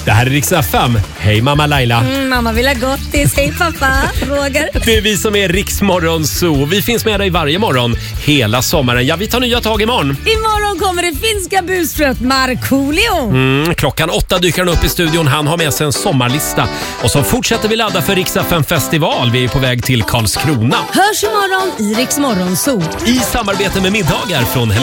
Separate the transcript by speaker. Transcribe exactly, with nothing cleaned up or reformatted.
Speaker 1: Det här är Rix F M. Hej mamma Laila.
Speaker 2: Mm, mamma vill ha gottis. Hej pappa, Roger.
Speaker 1: Det är vi som är Rix Morgon Zoo. Vi finns med dig varje morgon hela sommaren. Ja, vi tar nya tag imorgon.
Speaker 2: Imorgon kommer det finska busfröet Markoolio.
Speaker 1: Mm, klockan åtta dyker han upp i studion. Han har med sig en sommarlista. Och så fortsätter vi ladda för Rix F M festival. Vi är på väg till Karlskrona.
Speaker 2: Hörs imorgon i Rix Morgon Zoo.
Speaker 1: I samarbete med middagar från Hello